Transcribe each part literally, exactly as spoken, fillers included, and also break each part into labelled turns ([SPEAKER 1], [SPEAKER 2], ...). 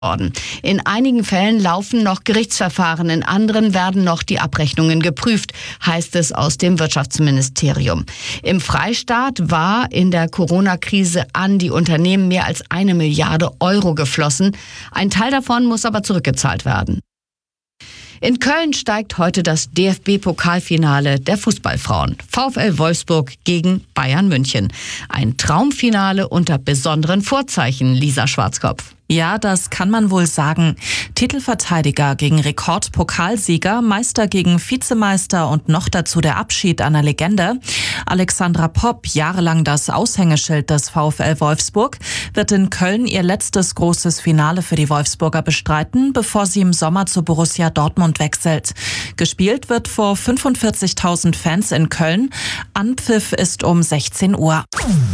[SPEAKER 1] worden. In einigen Fällen laufen noch Gerichtsverfahren, in anderen werden noch die Abrechnungen geprüft, heißt es aus dem Wirtschaftsministerium. Im Freistaat war in der Corona-Krise an die Unternehmen mehr als eine Milliarde Euro geflossen. Ein Teil davon muss aber zurückgezahlt werden. In Köln steigt heute das D F B-Pokalfinale der Fußballfrauen. VfL Wolfsburg gegen Bayern München. Ein Traumfinale unter besonderen Vorzeichen, Lisa Schwarzkopf.
[SPEAKER 2] Ja, das kann man wohl sagen. Titelverteidiger gegen Rekordpokalsieger, Meister gegen Vizemeister und noch dazu der Abschied einer Legende. Alexandra Popp, jahrelang das Aushängeschild des VfL Wolfsburg, wird in Köln ihr letztes großes Finale für die Wolfsburger bestreiten, bevor sie im Sommer zu Borussia Dortmund wechselt. Gespielt wird vor fünfundvierzigtausend Fans in Köln. Anpfiff ist um sechzehn Uhr.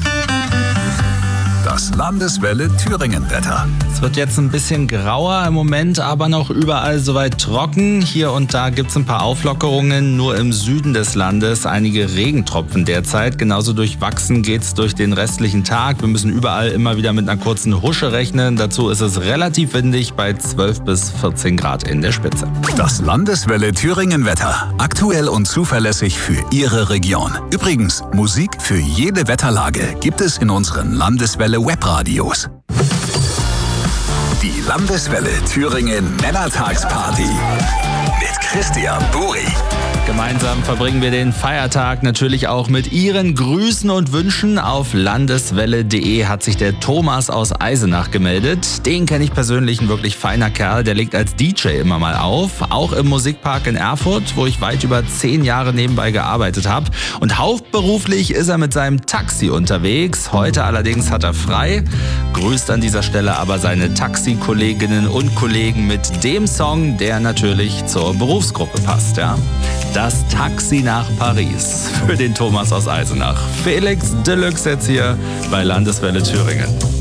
[SPEAKER 3] Das Landeswelle Thüringen-Wetter.
[SPEAKER 4] Es wird jetzt ein bisschen grauer im Moment, aber noch überall soweit trocken. Hier und da gibt es ein paar Auflockerungen, nur im Süden des Landes einige Regentropfen derzeit. Genauso durchwachsen geht es durch den restlichen Tag. Wir müssen überall immer wieder mit einer kurzen Husche rechnen. Dazu ist es relativ windig bei zwölf bis vierzehn Grad in der Spitze.
[SPEAKER 3] Das Landeswelle Thüringen-Wetter. Aktuell und zuverlässig für Ihre Region. Übrigens, Musik für jede Wetterlage gibt es in unseren Landeswelle Webradios. Die Landeswelle Thüringen Männertagsparty mit Christian Buri.
[SPEAKER 4] Gemeinsam verbringen wir den Feiertag natürlich auch mit Ihren Grüßen und Wünschen. Auf landeswelle punkt de hat sich der Thomas aus Eisenach gemeldet. Den kenne ich persönlich, ein wirklich feiner Kerl. Der legt als D J immer mal auf. Auch im Musikpark in Erfurt, wo ich weit über zehn Jahre nebenbei gearbeitet habe. Und hauptberuflich ist er mit seinem Taxi unterwegs. Heute allerdings hat er frei. Grüßt an dieser Stelle aber seine Taxikolleginnen und Kollegen mit dem Song, der natürlich zur Berufsgruppe passt. Ja? Das Taxi nach Paris für den Thomas aus Eisenach. Felix Deluxe jetzt hier bei Landeswelle Thüringen.